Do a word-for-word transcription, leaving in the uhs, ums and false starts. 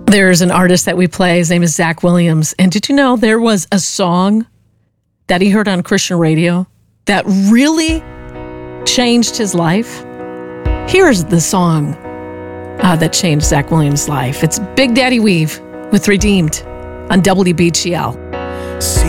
There's an artist that we play. His name is Zach Williams. And did you know there was a song that he heard on Christian radio that really changed his life? Here's the song uh, that changed Zach Williams' life. It's Big Daddy Weave with Redeemed on W B G L.